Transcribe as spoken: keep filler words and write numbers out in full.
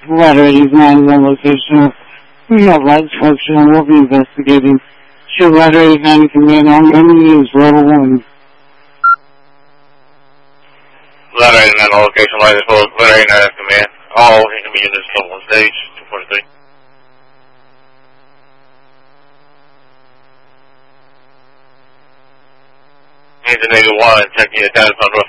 Ladder eighty-nine is on location. We have light structure and we'll be investigating. Show Ladder eighty-nine in command. All enemy is level one. Ladder eighty-nine on location. Light is full. Ladder eighty-nine in command. All enemy units level one stage. two forty-three. Needs a negative one. Checking your status on door.